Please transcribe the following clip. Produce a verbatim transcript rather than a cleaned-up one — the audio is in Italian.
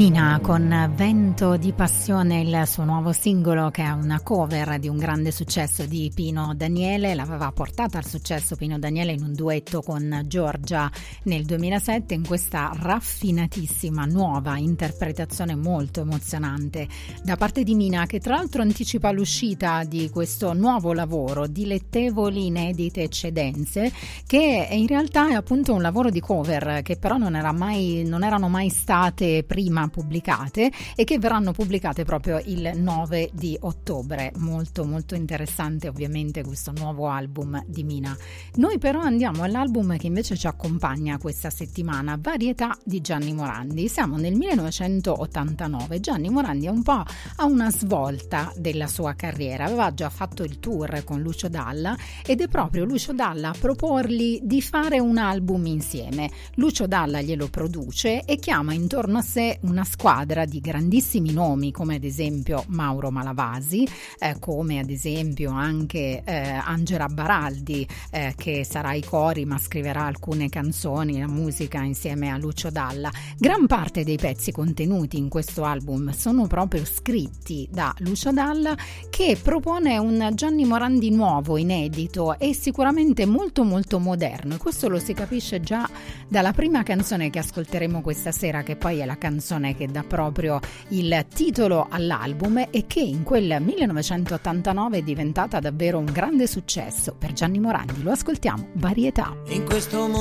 Mina con Vento di Passione, il suo nuovo singolo, che è una cover di un grande successo di Pino Daniele. L'aveva portata al successo Pino Daniele in un duetto con Giorgia nel duemilasette, in questa raffinatissima nuova interpretazione molto emozionante da parte di Mina, che tra l'altro anticipa l'uscita di questo nuovo lavoro, Dilettevoli inedite eccedenze, che in realtà è appunto un lavoro di cover che però non era mai non erano mai state prima pubblicate e che verranno pubblicate proprio il nove di ottobre. Molto molto interessante ovviamente questo nuovo album di Mina. Noi però andiamo all'album che invece ci accompagna questa settimana, Varietà di Gianni Morandi. Siamo nel millenovecentottantanove. Gianni Morandi è un po' a una svolta della sua carriera, aveva già fatto il tour con Lucio Dalla ed è proprio Lucio Dalla a proporgli di fare un album insieme. Lucio Dalla glielo produce e chiama intorno a sé una squadra di grandissimi nomi, come ad esempio Mauro Malavasi, eh, come ad esempio anche eh, Angela Baraldi, eh, che sarà ai cori ma scriverà alcune canzoni, la musica insieme a Lucio Dalla. Gran parte dei pezzi contenuti in questo album sono proprio scritti da Lucio Dalla, che propone un Gianni Morandi nuovo, inedito e sicuramente molto molto moderno, e questo lo si capisce già dalla prima canzone che ascolteremo questa sera, che poi è la canzone che dà proprio il titolo all'album e che in quel millenovecentottantanove è diventata davvero un grande successo per Gianni Morandi. Lo ascoltiamo, Varietà. In questo